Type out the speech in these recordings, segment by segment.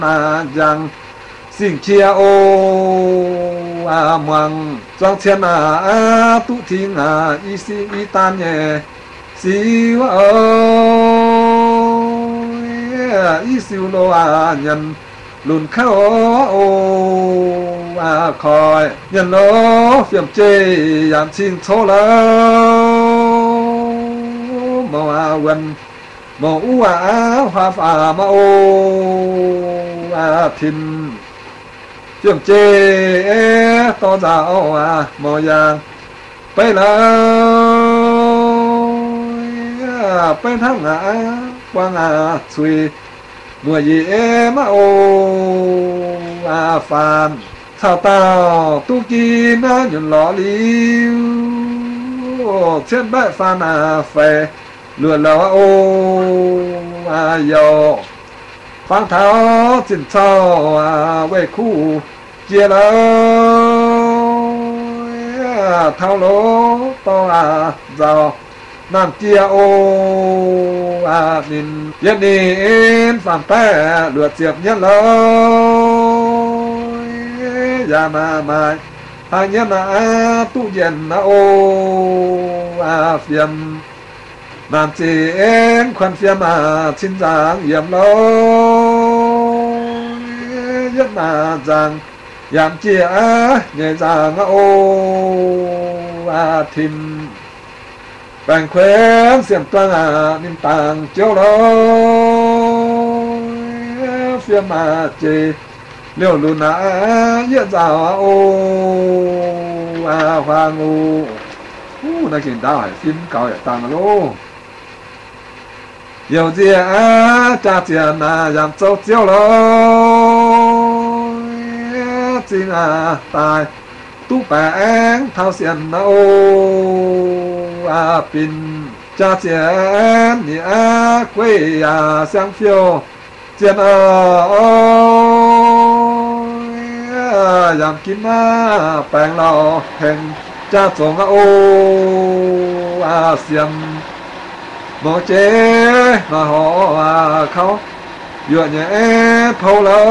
rằng xin chia ô măng trong thiên tu thiên y si y tan nhẹ si ô y siêu lô nhân lùn khao ô khỏi nhân lô phiền chê giảm xin số lô màu quần màu hoa phà màu thìn phiền chê to dạo màu vàng bây là bên thằng quang suy mùa gì em phàn sao tao tu kín nhìn lọ liu trên bãi phàn phê lừa lọ dầu phang tháo chỉnh sau về khu chia lỡ thao lỗ to giàu nam chia nhìn yên đến phàm té lượt diệp nhất lối ya mà mai hai nhất tu diện phiền nam chỉ em khoan phiền xin giang yểm lối nhất rằng giảm chia nhẹ giang thìn bành khuyến xiêm toan niềm tàng chiếu lối phiêm chì liều lùn diễn rào hoa ngu này kìm đào hải phim cao hải tàng lô nhiều gì cha tiền giảm châu chiếu lối chính tài tu bảng thao xiên pin cha tiền nhỉ quê sang phiêu tiền giảm kim bảng lò hình cha chồng xiên mò chế mà họ khâu dựa nhẹ phâu lơ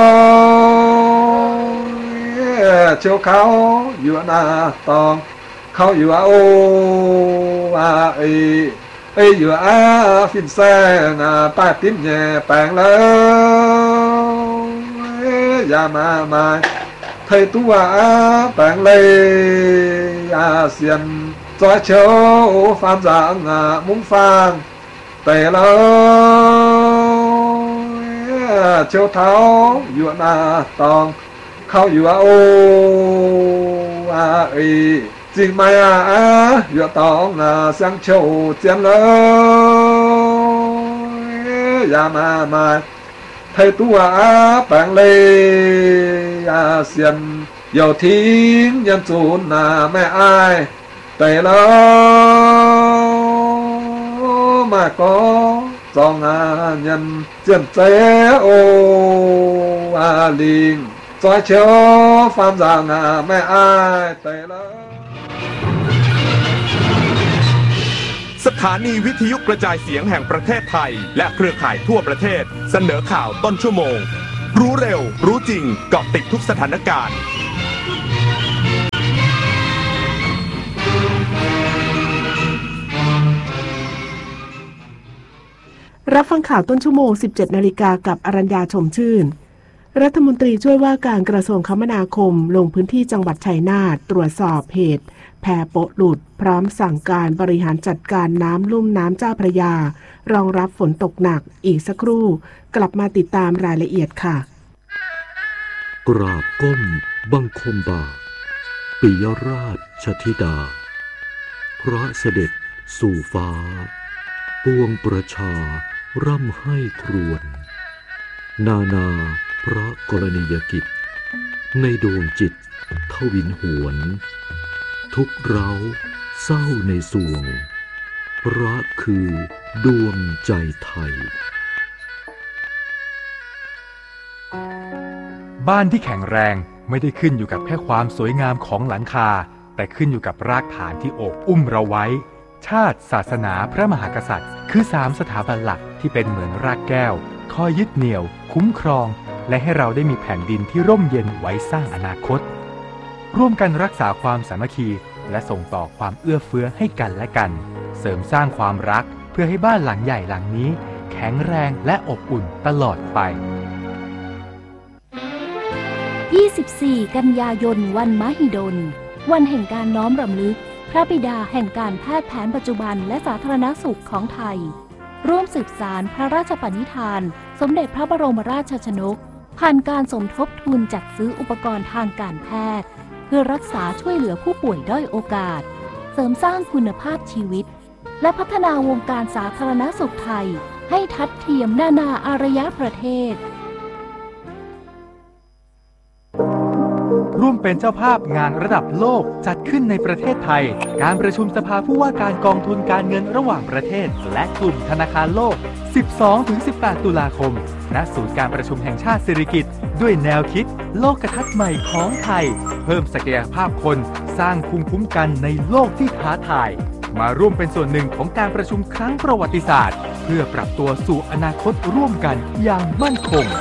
chiếu khâu dựa tòng khâu dựa dựa phim xe ta tím nhẹ bảng lơ ya mà thầy tu bảng lê xiên cho chiếu phan dạng muốn phan tề lơ chiếu tháo dựa tòng khâu dựa chính mai dựa tòng sang châu chén lơ ya mà thầy tu bảng lê xiên dầu thính nhân chốn mẹ ai tề lơ mà có dòng nhân diện chế liền cho chiếu phan rằng mẹ ai tề lơ สถานีวิทยุกระจายเสียงแห่งประเทศไทยและเครือข่ายทั่วประเทศเสนอข่าวต้นชั่วโมงรู้เร็วรู้จริงเกาะติดทุกสถานการณ์รับฟังข่าวต้นชั่วโมง 17 นาฬิกากับอรัญญาชมชื่นรัฐมนตรีช่วยว่าการกระทรวงคมนาคมลงพื้นที่จังหวัดชัยนาทตรวจสอบเหตุแพโปะหลุดพร้อมสั่งการบริหารจัดการน้ำลุ่มน้ำเจ้าพระยารองรับฝนตกหนักอีกสักครู่กลับมาติดตามรายละเอียดค่ะกราบก้มบังคมบาทปิยราชธิดาพระเสด็จสู่ฟ้าปวงประชาร่ำให้ครวญนาพระกรณียกิจในดวงจิตทวินหวนทุกเร้าเศร้าในสวงพระคือดวงใจไทยบ้านที่แข็งแรงไม่ได้ขึ้นอยู่กับแค่ความสวยงามของหลังคาแต่ขึ้นอยู่กับรากฐานที่โอบอุ้มเราไว้ชาติศาสนาพระมหากษัตริย์คือ3สถาบันหลักที่เป็นเหมือนรากแก้วคอยยึดเหนี่ยวคุ้มครองและให้เราได้มีแผ่นดินที่ร่มเย็นไว้สร้างอนาคตร่วมกันรักษาความสามัคคีและส่งต่อความเอื้อเฟื้อให้กันและกันเสริมสร้างความรักเพื่อให้บ้านหลังใหญ่หลังนี้แข็งแรงและอบอุ่นตลอดไป 24 กันยายนวันมหิดลวันแห่งการน้อมรำลึกพระบิดาแห่งการแพทย์แผนปัจจุบันและสาธารณสุขของไทยร่วมสืบสานพระราชปณิธานสมเด็จพระบรมราชชนกผ่านการสมทบทุนจัดซื้ออุปกรณ์ทางการแพทย์เพื่อรักษาช่วยเหลือผู้ป่วยด้อยโอกาสเสริมสร้างคุณภาพชีวิตและพัฒนาวงการสาธารณสุขไทยให้ทัดเทียมนานาอารยประเทศร่วมเป็นเจ้าภาพงานระดับโลกจัดขึ้นในประเทศไทยการประชุมสภาผู้ว่าการกองทุนการเงินระหว่างประเทศและกลุ่มธนาคารโลก 12-18 ตุลาคมณศูนย์การประชุมแห่งชาติสิริกิติ์ด้วยแนวคิดโลกทัศน์ใหม่ของไทยเพิ่มศักยภาพคนสร้างภูมิคุ้มกันในโลกที่ท้าทายมาร่วมเป็นส่วนหนึ่งของการประชุมครั้งประวัติศาสตร์เพื่อปรับตัวสู่อนาคตร่วมกันอย่างมั่นคง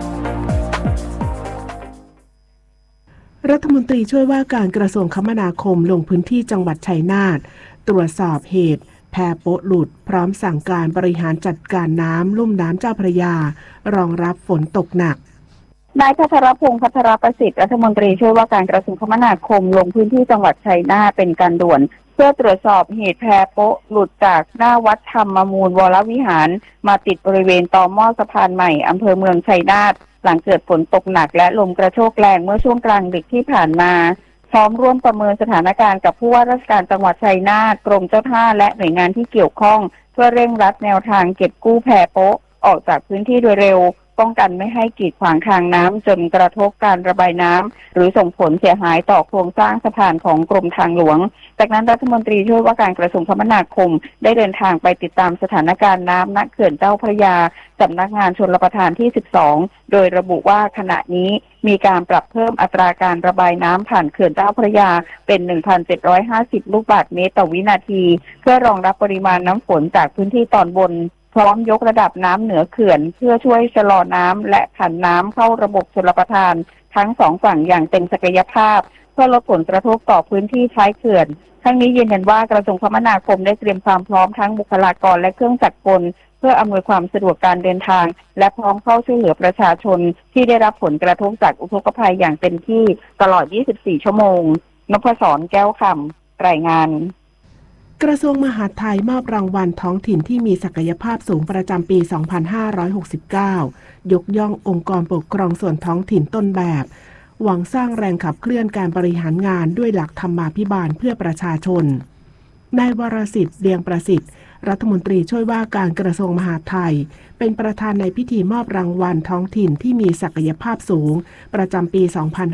รัฐมนตรีช่วยว่าการกระทรวงคมนาคมลงพื้นที่จังหวัดชัยนาทตรวจสอบเหตุแพโป๊ะหลุดพร้อมสั่งการบริหารจัดการน้ำลุ่มน้ำเจ้าพระยารองรับฝนตกหนักนายพัทรพงษ์พัทรประสิทธิ์รัฐมนตรีช่วยว่าการกระทรวงคมนาคมลงพื้นที่จังหวัดชัยนาทเป็นการด่วนเพื่อตรวจสอบเหตุแพโป๊ะหลุดจากหน้าวัดธรรมมูลวรวิหารมาติดบริเวณตอหม้อสะพานใหม่อำเภอเมืองชัยนาทหลังเกิดฝนตกหนักและลมกระโชกแรงเมื่อช่วงกลางดึกที่ผ่านมาพร้อมร่วมประเมินสถานการณ์กับผู้ว่าราชการจังหวัดชัยนาทกรมเจ้าท่าและหน่วยงานที่เกี่ยวข้องเพื่อเร่งรัดแนวทางเก็บกู้แพโป๊ะออกจากพื้นที่โดยเร็วป้องกันไม่ให้กีดขวางทางน้ำจนกระทบการระบายน้ำหรือส่งผลเสียหายต่อโครงสร้างสะพานของกรมทางหลวงจากนั้นรัฐมนตรีช่วยว่าการกระทรวงคมนาคมได้เดินทางไปติดตามสถานการณ์น้ำณเขื่อนเจ้าพระยาสำนักงานชลประทานที่ 12โดยระบุว่าขณะนี้มีการปรับเพิ่มอัตราการระบายน้ำผ่านเขื่อนเจ้าพระยาเป็น 1,750 ลูกบาศก์เมตรต่อวินาทีเพื่อรองรับปริมาณน้ำฝนจากพื้นที่ตอนบนพร้อมยกระดับน้ำเหนือเขื่อนเพื่อช่วยชะลอน้ำและผันน้ำเข้าระบบชลประทานทั้งสองฝั่งอย่างเต็มศักยภาพเพื่อลดผลกระทบต่อพื้นที่ท้ายเขื่อนทั้งนี้ยืนยันว่ากระทรวงคมนาคมได้เตรียมความพร้อมทั้งบุคลากรและเครื่องจักรกลเพื่ออำนวยความสะดวกการเดินทางและพร้อมเข้าช่วยเหลือประชาชนที่ได้รับผลกระทบจากอุทกภัยอย่างเต็มที่ตลอด 24 ชั่วโมงนพศรแก้วคำรายงานกระทรวงมหาดไทยมอบรางวัลท้องถิ่นที่มีศักยภาพสูงประจำปี 2569 ยกย่ององค์กรปกครองส่วนท้องถิ่นต้นแบบหวังสร้างแรงขับเคลื่อนการบริหารงานด้วยหลักธรรมาภิบาลเพื่อประชาชนนายวรสิทธิ์เดียงประสิทธิ์รัฐมนตรีช่วยว่าการกระทรวงมหาดไทยเป็นประธานในพิธีมอบรางวัลท้องถิ่นที่มีศักยภาพสูงประจำปี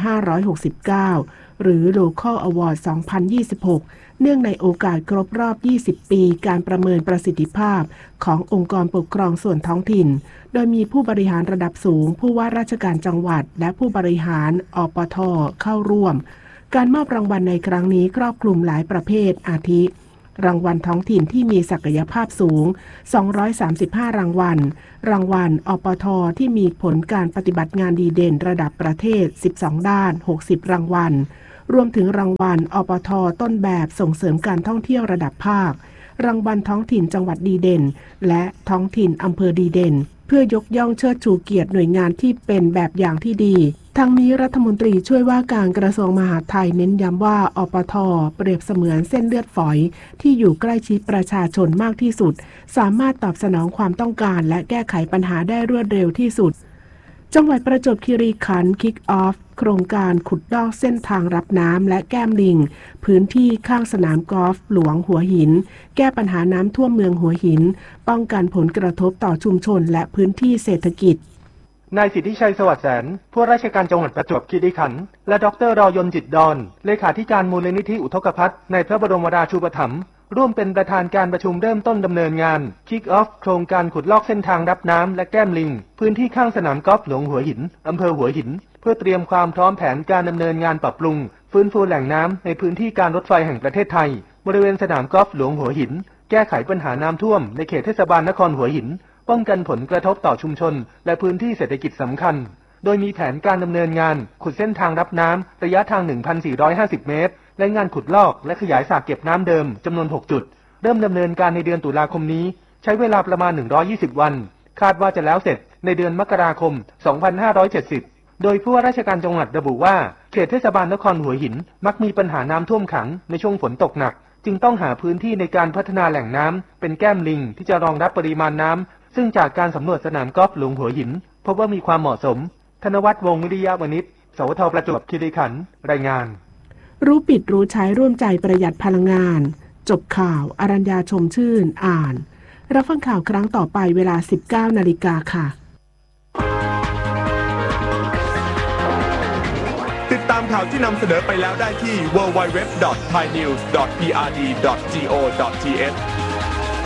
2569 หรือ Local Award 2026 เนื่องในโอกาสครบรอบ 20 ปีการประเมินประสิทธิภาพขององค์กรปกครองส่วนท้องถิ่นโดยมีผู้บริหารระดับสูงผู้ว่าราชการจังหวัดและผู้บริหารอปท.เข้าร่วมการมอบรางวัลในครั้งนี้ครอบคลุมหลายประเภทอาทิรางวัลท้องถิ่นที่มีศักยภาพสูง235รางวัลรางวัลอปท.ที่มีผลการปฏิบัติงานดีเด่นระดับประเทศ12ด้าน60รางวัลรวมถึงรางวัลอปท.ต้นแบบส่งเสริมการท่องเที่ยวระดับภาครางวัลท้องถิ่นจังหวัดดีเด่นและท้องถิ่นอำเภอดีเด่นเพื่อยกย่องเชิดชูเกียรติหน่วยงานที่เป็นแบบอย่างที่ดีทั้งนี้รัฐมนตรีช่วยว่าการกระทรวงมหาดไทยเน้นย้ำว่าอปท.เปรียบเสมือนเส้นเลือดฝอยที่อยู่ใกล้ชิดประชาชนมากที่สุดสามารถตอบสนองความต้องการและแก้ไขปัญหาได้รวดเร็วที่สุดจังหวัดประจวบคีรีขันธ์คิกออฟโครงการขุดลอกเส้นทางรับน้ำและแก้มลิงพื้นที่ข้างสนามกอล์ฟหลวงหัวหินแก้ปัญหาน้ำท่วมเมืองหัวหินป้องกันผลกระทบต่อชุมชนและพื้นที่เศรษฐกิจนายสิทธิชัยสวัสดิ์แสนผู้ราชการจังหวัดประจวบคีรีขันธ์และดร.รอยนต์จิตดอนเลขาธิการมูลนิธิอุทกภัทในพระบรมราชูปถัมภ์ร่วมเป็นประธานการประชุมเริ่มต้นดำเนินงาน Kick Off โครงการขุดลอกเส้นทางรับน้ำและแก้มลิงพื้นที่ข้างสนามกอล์ฟหลวงหัวหินอำเภอหัวหินเพื่อเตรียมความพร้อมแผนการดำเนินงานปรับปรุงฟื้นฟูแหล่งน้ำในพื้นที่การรถไฟแห่งประเทศไทยบริเวณสนามกอล์ฟหลวงหัวหินแก้ไขปัญหาน้ำท่วมในเขตเทศบาลนครหัวหินป้องกันผลกระทบต่อชุมชนและพื้นที่เศรษฐกิจสำคัญโดยมีแผนการดำเนินงานขุดเส้นทางรับน้ำระยะทาง 1,450 เมตรและงานขุดลอกและขยายสระเก็บน้ำเดิมจำนวน 6 จุดเริ่มดำเนินการในเดือนตุลาคมนี้ใช้เวลาประมาณ120 วันคาดว่าจะแล้วเสร็จในเดือนมกราคม 2570 โดยผู้ว่าราชการจังหวัดระบุว่าเขตเทศบาลนครหัวหินมักมีปัญหาน้ำท่วมขังในช่วงฝนตกหนักจึงต้องหาพื้นที่ในการพัฒนาแหล่งน้ำเป็นแก้มลิงที่จะรองรับปริมาณน้ำซึ่งจากการสำรวจสนามกอล์ฟหลวงหัวหินพบว่ามีความเหมาะสมธนวัฒน์วงศ์วิริยะวณิชสวทประจวบคีรีขันธ์รายงานรู้ปิดรู้ใช้ร่วมใจประหยัดพลังงานจบข่าวอรัญญาชมชื่นอ่านรับฟังข่าวครั้งต่อไปเวลา 19 นาฬิกาค่ะติดตามข่าวที่นำเสนอไปแล้วได้ที่ www.thainews.prd.go.th